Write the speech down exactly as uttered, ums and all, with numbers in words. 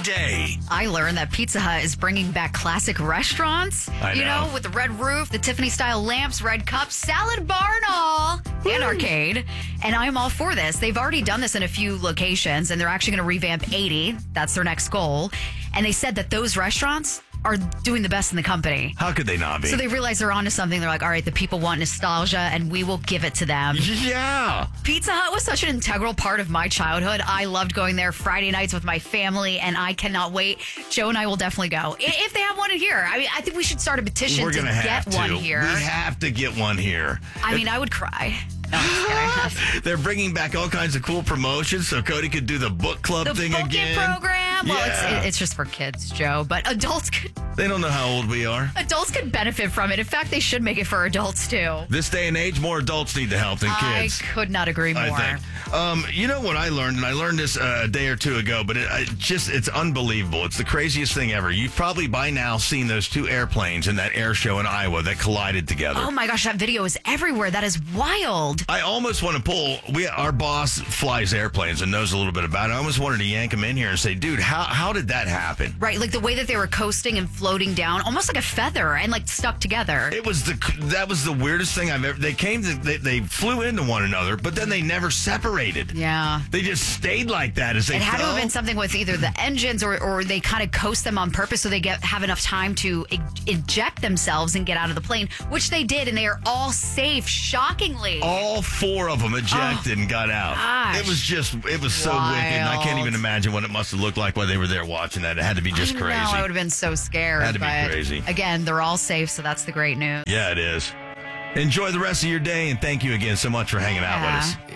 day. I learned that Pizza Hut is bringing back classic restaurants. I You know. know, with the red roof, the Tiffany-style lamps, red cups, salad bar and all, and arcade. And I'm all for this. They've already done this in a few locations, and they're actually going to revamp eighty. That's their next goal. And they said that those restaurants are doing the best in the company. How could they not be? So they realize they're onto something. They're like, all right, the people want nostalgia, and we will give it to them. yeah. Pizza Hut was such an integral part of my childhood. I loved going there Friday nights with my family, and I cannot wait. Joe and I will definitely go. I- If they have one in here. I mean, I think we should start a petition We're to going to have get to. one here. We have to get one here. I mean, I would cry. No, I'm just kidding. They're bringing back all kinds of cool promotions so Cody could do the book club The thing book again. it program. Well, Yeah. it's, it's just for kids, Joe, but adults could They don't know how old we are. adults could benefit from it. In fact, they should make it for adults too. This day and age, more adults need the help than I kids. could not agree more. I think. Um, you know what I learned, and I learned this uh, a day or two ago, but it, I just it's unbelievable. It's the craziest thing ever. You've probably by now seen those two airplanes in that air show in Iowa that collided together. Oh my gosh, that video is everywhere. That is wild. I almost want to pull. We our boss flies airplanes and knows a little bit about it. I almost wanted to yank him in here and say, "Dude, how how did that happen?" Right, like the way that they were coasting and floating down, almost like a feather and like stuck together. It was the that was the weirdest thing I've ever. They came to, they, they flew into one another, but then they never separated. Yeah. They just stayed like that as they It had to fell. have been something with either the engines or, or they kind of coast them on purpose so they get have enough time to e- eject themselves and get out of the plane, which they did, and they are all safe, shockingly. All four of them ejected and got out. gosh. It was just, it was so wicked. And I can't Wild. even imagine what it must have looked like while they were there watching that. It had to be just I crazy. know, I would have been so scared. Had to be but crazy. Again, they're all safe, so that's the great news. Yeah, it is. Enjoy the rest of your day, and thank you again so much for hanging out with Yeah. us.